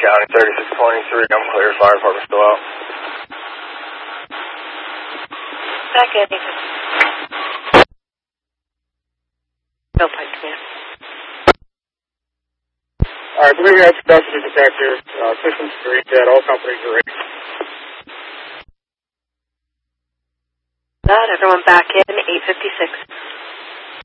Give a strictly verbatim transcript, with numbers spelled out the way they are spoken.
County, thirty-six twenty-three. I'm clear. Fire department still out. Back in. Bill Pike Command. All right, believe you have production to detect here. Uh, systems three dead. All companies are ready. That, everyone back in, eight fifty-six.